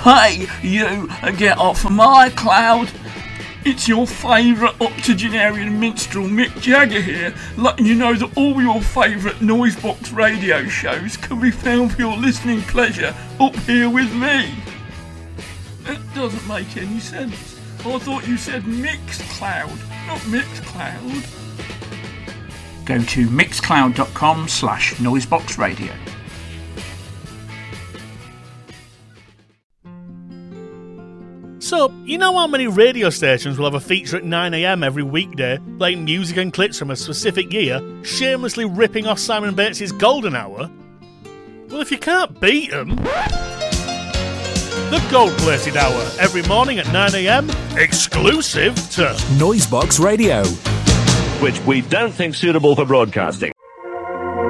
Hey, you, get off of my cloud. It's your favourite octogenarian minstrel Mick Jagger here, letting you know that all your favourite Noisebox radio shows can be found for your listening pleasure up here with me. It doesn't make any sense. I thought you said Mixcloud, not Mixcloud. Go to mixcloud.com/noiseboxradio. So, you know how many radio stations will have a feature at 9 a.m. every weekday, playing music and clips from a specific year, shamelessly ripping off Simon Bates' golden hour? Well, if you can't beat them, the gold-plated hour, every morning at 9 a.m, exclusive to Noisebox Radio, which we don't think suitable for broadcasting.